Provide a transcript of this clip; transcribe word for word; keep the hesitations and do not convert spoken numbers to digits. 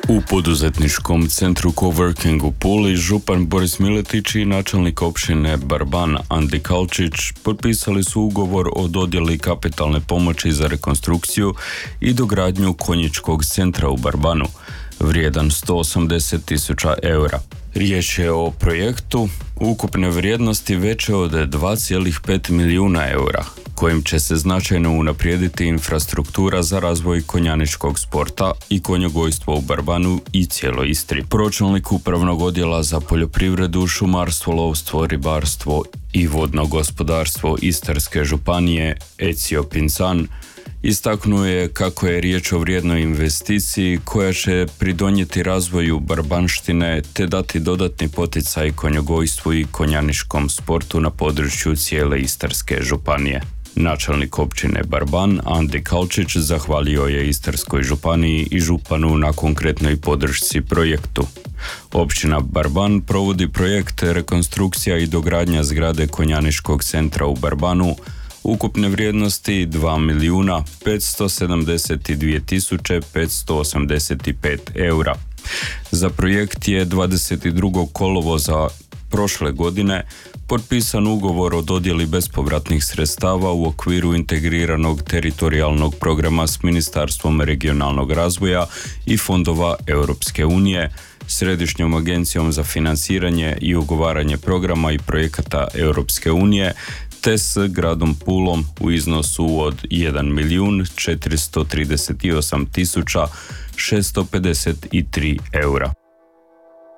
U poduzetničkom centru Coworking u Puli župan Boris Miletić i načelnik općine Barban Andi Kalčić potpisali su ugovor o dodjeli kapitalne pomoći za rekonstrukciju i dogradnju konjičkog centra u Barbanu, vrijedan sto osamdeset tisuća eura. Riječ je o projektu ukupne vrijednosti veće od dva zarez pet milijuna eura, kojim će se značajno unaprijediti infrastruktura za razvoj konjaničkog sporta i konjogojstva u Barbanu i cijeloj Istri. Pročelnik upravnog odjela za poljoprivredu, šumarstvo, lovstvo, ribarstvo i vodno gospodarstvo Istarske županije Ezio Pinzan istaknuo je kako je riječ o vrijednoj investiciji koja će pridonijeti razvoju barbanštine te dati dodatni poticaj konjogojstvu i konjaničkom sportu na području cijele Istarske županije. Načelnik općine Barban Andi Kalčić zahvalio je Istarskoj županiji i županu na konkretnoj podršci projektu. Općina Barban provodi projekt rekonstrukcija i dogradnja zgrade konjaničkog centra u Barbanu ukupne vrijednosti dva milijuna petsto sedamdeset dvije tisuće petsto osamdeset pet eura. Za projekt je dvadeset drugog kolovoza prošle godine potpisan ugovor o dodjeli bespovratnih sredstava u okviru integriranog teritorijalnog programa s Ministarstvom regionalnog razvoja i fondova Europske unije, Središnjom agencijom za financiranje i ugovaranje programa i projekata Europske unije, te s gradom Pulom u iznosu od jedan milijun četiristo trideset osam tisuća šesto pedeset tri eura.